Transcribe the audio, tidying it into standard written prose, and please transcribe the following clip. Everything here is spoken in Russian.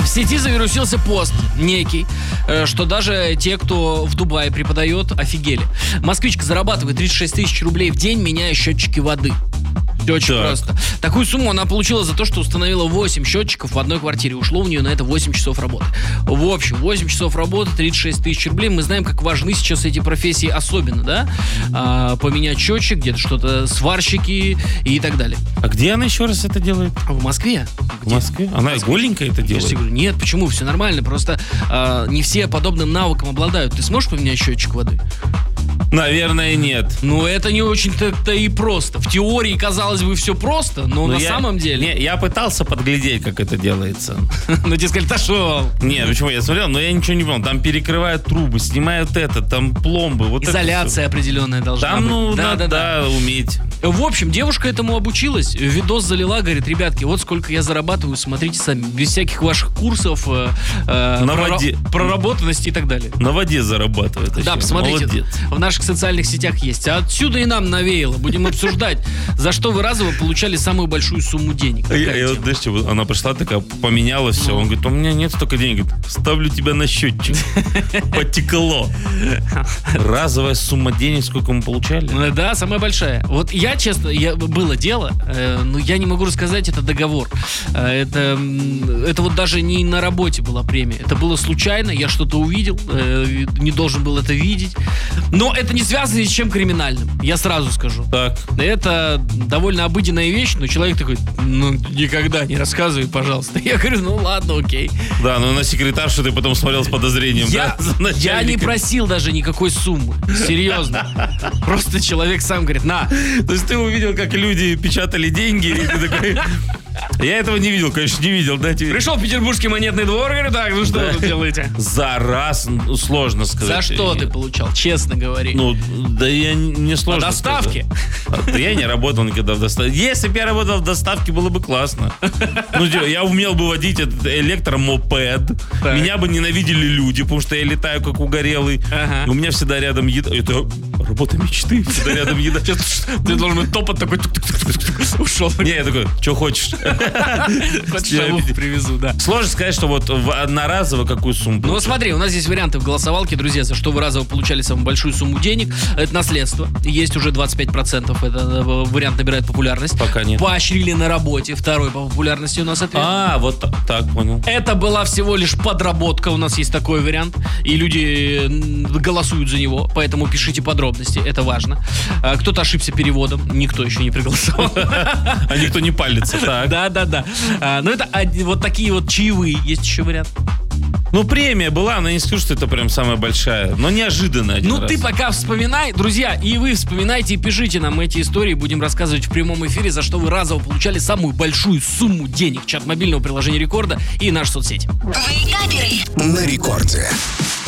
сети завирусился пост некий, что даже те, кто в Дубае преподает, офигели. Москвичка зарабатывает 36 тысяч рублей в день, меняя счетчики воды. Все очень просто. Такую сумму она получила за то, что установила 8 счетчиков в одной квартире. Ушло у нее на это 8 часов работы. В общем, 8 часов работы, 36 тысяч рублей. Мы знаем, как важны сейчас эти профессии особенно, да? Поменять счетчик, где-то что-то, сварщики и так далее. А где она еще раз это делает? В Москве. В Москве? Она голенькая это делает? Я говорю, нет, почему? Все нормально. Просто не все подобным навыком обладают. Ты сможешь поменять счетчик воды? Наверное, нет. Ну, это не очень-то и просто. В теории, казалось бы, все просто, но на самом деле... Я пытался подглядеть, как это делается. Но тебе сказали, шел. Нет, почему? Я смотрел, но я ничего не понял. Там перекрывают трубы, снимают там пломбы. Вот изоляция определенная должна быть. Там, надо уметь. В общем, девушка этому обучилась, видос залила, говорит, ребятки, вот сколько я зарабатываю, смотрите сами, без всяких ваших курсов, проработанности и так далее. На воде зарабатывает. Да, посмотрите, молодец. В наших социальных сетях есть. А отсюда и нам навеяло. Будем обсуждать, за что вы разово получали самую большую сумму денег. Она пришла такая, поменяла все. Он говорит, у меня нет столько денег. Говорит, ставлю тебя на счетчик. Потекло. Разовая сумма денег, сколько мы получали? Да, самая большая. Вот я, честно, было дело, но я не могу рассказать, это договор. Это вот даже не на работе была премия. Это было случайно, я что-то увидел, не должен был это видеть. Но это не связано ни с чем криминальным, я сразу скажу. Так. Это довольно обыденная вещь, но человек такой, никогда не рассказывай, пожалуйста. Я говорю, ладно, окей. Да, но на секретаршу ты потом смотрел с подозрением. Я не просил даже никакой суммы, серьезно. Просто человек сам говорит, на. То есть ты увидел, как люди печатали деньги, и ты такой... Я этого не видел, конечно, не видел. Да, пришел в Петербургский монетный двор, говорю, так, ну что вы тут делаете? За раз, сложно сказать. За что ты получал, честно говори? Да я не сложно. По доставке? Да я не работал никогда в доставке. Если бы я работал в доставке, было бы классно. Я умел бы водить этот электромопед. Меня бы ненавидели люди, потому что я летаю как угорелый. У меня всегда рядом еда. Это работа мечты. Всегда рядом еда. Ты должен быть топот такой, ушел. Не, я такой, что хочешь? Привезу, да. Сложно сказать, что вот одноразово какую сумму. Ну смотри, у нас здесь варианты в голосовалке, друзья, за что вы разово получали самую большую сумму денег. Это наследство. Есть уже 25%. Это вариант набирает популярность. Пока нет. Поощрили на работе. Второй по популярности у нас ответ. Вот так, понял. Это была всего лишь подработка. У нас есть такой вариант. И люди голосуют за него. Поэтому пишите подробности. Это важно. Кто-то ошибся переводом. Никто еще не проголосовал. А никто не палится. Да. Ну, это вот такие вот чаевые. Есть еще вариант. Премия была, она не скажу, что это прям самая большая, но неожиданная. Ты пока вспоминай, друзья, и вы вспоминайте и пишите нам эти истории. Будем рассказывать в прямом эфире, за что вы разово получали самую большую сумму денег. Чат мобильного приложения Рекорда и наши соцсети. Вейкаперы на Рекорде.